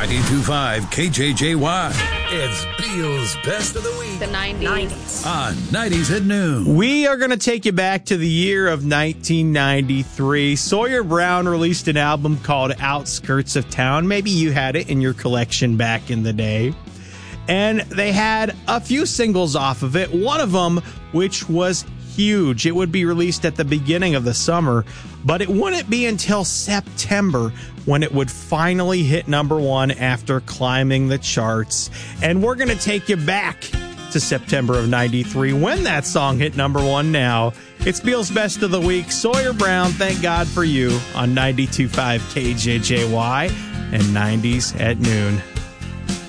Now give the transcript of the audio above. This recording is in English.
92.5 KJJY. It's Beal's Best of the Week. The 90s. On 90s at noon. We are going to take you back to the year of 1993. Sawyer Brown released an album called Outskirts of Town. Maybe you had it in your collection back in the day. And they had a few singles off of it. One of them, which was huge. It would be released at the beginning of the summer, but it wouldn't be until September when it would finally hit number one after climbing the charts. And we're going to take you back to September of 93 when that song hit number one now. It's Beal's Best of the Week. Sawyer Brown, Thank God for You on 92.5 KJJY and 90s at noon.